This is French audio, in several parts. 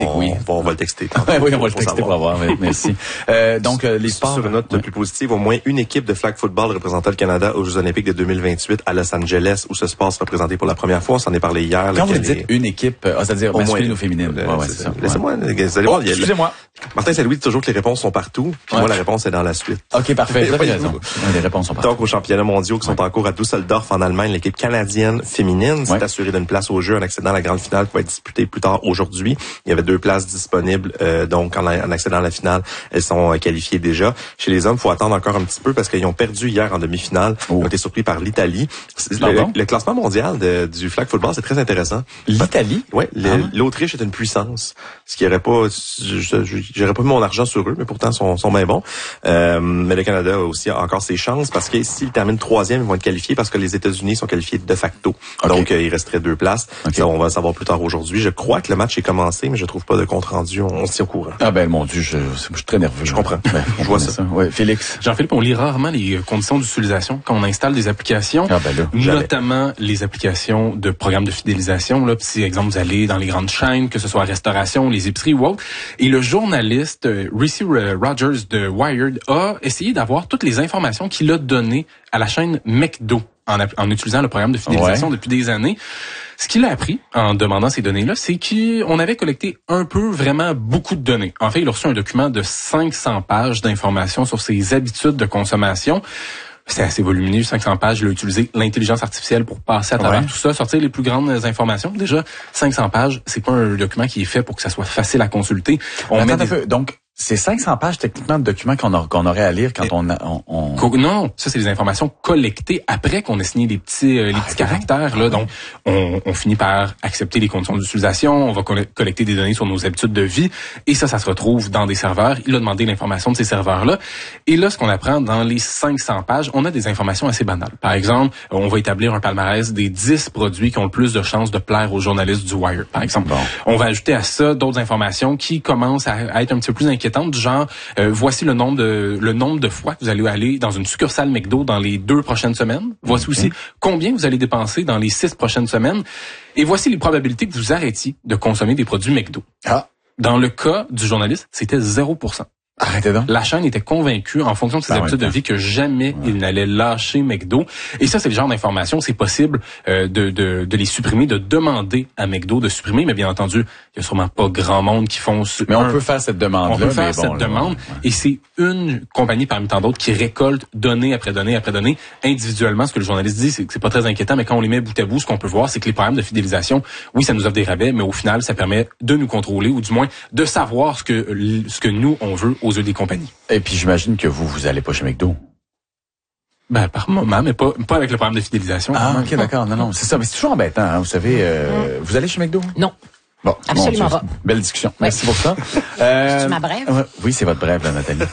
On va le texter. Oui, on va le texter pour avoir. Merci. Donc, les sports. Sur une note plus positive, au moins une équipe de flag football représentant le Canada aux Jeux Olympiques de 2028 à Los Angeles, où ce sport sera présenté pour la première fois. On s'en est parlé hier. Quand vous dites une équipe, c'est-à-dire masculine ou féminine. C'est ça. Laissez-moi, vous allez voir. Excusez-moi. Martin Saint-Louis dit toujours que les réponses sont partout. Puis moi, la réponse est dans la suite. OK, parfait. Vous avez raison. Les réponses sont partout. Donc, aux championnats mondiaux qui sont en cours à Düsseldorf, en Allemagne, l'équipe canadienne féminine s'est assurée d'une place au jeu en accédant à la grande finale qui va être disputée plus tard aujourd'hui. Il y avait 2 places disponibles, donc en accédant à la finale, elles sont qualifiées déjà. Chez les hommes, il faut attendre encore un petit peu parce qu'ils ont perdu hier en demi-finale. Ils ont été surpris par l'Italie. Le classement mondial du flag football, c'est très intéressant. L'Italie? Oui, l'Autriche est une puissance. Ce qui aurait pas, j'aurais pas mis mon argent sur eux, mais pourtant sont bien bons. Mais le Canada a aussi encore ses chances parce que s'ils terminent 3e, ils vont être qualifiés parce que les États-Unis sont qualifiés de facto. Okay. Donc, il resterait 2 places. Okay. Ça, on va le savoir plus tard aujourd'hui. Je crois que le match est commencé, mais je trouve pas de compte rendu. On se tient au courant. Ah ben, mon Dieu, je suis très nerveux. Je comprends. Je vois ça. Ouais, Félix. Jean-Philippe, on lit rarement les conditions d'utilisation quand on installe des applications, notamment les applications de programmes de fidélisation. Là, si, exemple, vous allez dans les grandes chaînes, que ce soit restauration, les épiceries ou autre, et le journaliste Reese Rogers de Wired a essayé d'avoir toutes les informations qu'il a données à la chaîne McDo en utilisant le programme de fidélisation depuis des années. Ce qu'il a appris en demandant ces données-là, c'est qu'on avait collecté vraiment beaucoup de données. En fait, il a reçu un document de 500 pages d'informations sur ses habitudes de consommation. C'est assez volumineux, 500 pages. Il a utilisé l'intelligence artificielle pour passer à travers tout ça, sortir les plus grandes informations. Déjà, 500 pages, c'est pas un document qui est fait pour que ça soit facile à consulter. Donc, c'est 500 pages techniquement de documents qu'on aurait à lire quand on... Non, ça c'est des informations collectées après qu'on ait signé les petits caractères là. Donc on finit par accepter les conditions d'utilisation, on va collecter des données sur nos habitudes de vie et ça se retrouve dans des serveurs. Il a demandé l'information de ces serveurs-là et là ce qu'on apprend dans les 500 pages, on a des informations assez banales. Par exemple, on va établir un palmarès des 10 produits qui ont le plus de chances de plaire aux journalistes du Wire, par exemple. On va ajouter à ça d'autres informations qui commencent à être un petit peu plus inquiétantes, du genre voici le nombre de fois que vous allez aller dans une succursale McDo dans les 2 prochaines semaines. Voici aussi combien vous allez dépenser dans les 6 prochaines semaines. Et voici les probabilités que vous arrêtiez de consommer des produits McDo. Dans le cas du journaliste, c'était 0%. Arrêtez donc. La chaîne était convaincue, en fonction de ses habitudes de vie, que jamais il n'allait lâcher McDo. Et ça, c'est le genre d'information, c'est possible de les supprimer, de demander à McDo de supprimer. Mais bien entendu, il y a sûrement pas grand monde qui font... Mais on peut faire cette demande-là. On peut faire cette demande. Et c'est une compagnie parmi tant d'autres qui récolte donnée après donnée après donnée individuellement. Ce que le journaliste dit, c'est que c'est pas très inquiétant, mais quand on les met bout à bout, ce qu'on peut voir, c'est que les programmes de fidélisation, oui, ça nous offre des rabais, mais au final, ça permet de nous contrôler, ou du moins de savoir ce que nous, on veut aux yeux des compagnies. Et puis j'imagine que vous allez pas chez McDo. Ben par moment, mais pas avec le programme de fidélisation. OK, d'accord. Non, c'est ça. Mais c'est toujours embêtant, hein, vous savez. Vous allez chez McDo? Non. Bon, absolument pas. Belle discussion. Ouais. Merci pour ça. C'est ma brève? Oui, c'est votre brève, là, Nathalie.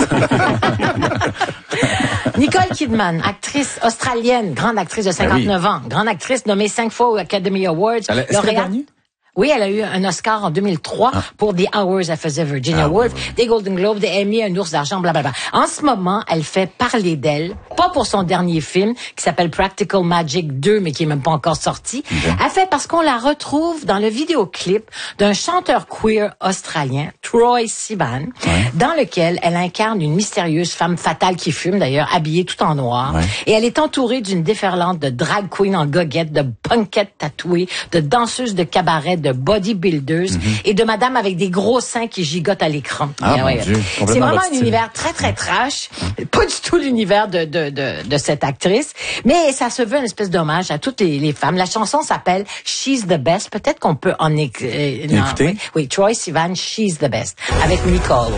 Nicole Kidman, actrice australienne, grande actrice de 59 ans, grande actrice nommée 5 fois aux Academy Awards. Est-ce qu'elle a gagné? Oui, elle a eu un Oscar en 2003 pour The Hours elle faisait Virginia Woolf, des Golden Globes, des Emmy, un ours d'argent, blablabla. En ce moment, elle fait parler d'elle, pas pour son dernier film qui s'appelle Practical Magic 2, mais qui est même pas encore sorti. Elle fait parce qu'on la retrouve dans le vidéoclip d'un chanteur queer australien, Troye Sivan, dans lequel elle incarne une mystérieuse femme fatale qui fume, d'ailleurs, habillée tout en noir. Et elle est entourée d'une déferlante de drag queen en goguette, de punkettes tatouées, de danseuses de cabaret, de bodybuilders et de madame avec des gros seins qui gigotent à l'écran. C'est vraiment un univers très, très trash. Pas du tout l'univers de cette actrice. Mais ça se veut une espèce d'hommage à toutes les femmes. La chanson s'appelle She's the Best. Peut-être qu'on peut en écouter. Oui, Troye Sivan, She's the Best. Avec Nicole.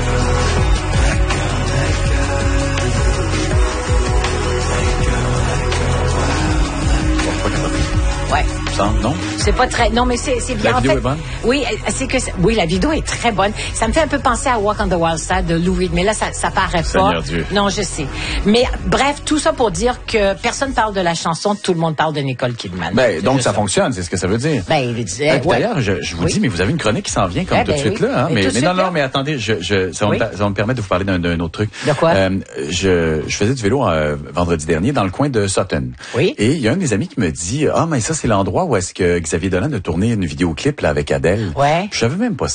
Non? C'est pas très... Non, mais c'est bien. La vidéo est bonne? Oui, oui, la vidéo est très bonne. Ça me fait un peu penser à Walk on the Wild Side de Lou Reed, mais là, ça paraît pas. Dieu. Non, je sais. Mais bref, tout ça pour dire que personne parle de la chanson, tout le monde parle de Nicole Kidman. Donc ça fonctionne, c'est ce que ça veut dire. D'ailleurs, je vous dis, mais vous avez une chronique qui s'en vient comme tout de suite là. Hein? Mais non, mais attendez, ça va me permettre de vous parler d'un autre truc. De quoi? Je faisais du vélo vendredi dernier dans le coin de Sutton. Oui. Et il y a un de mes amis qui me dit, mais ça c'est l'endroit où est-ce que Xavier Dolan a tourné une vidéoclip là avec Adèle. Ouais. Je savais même pas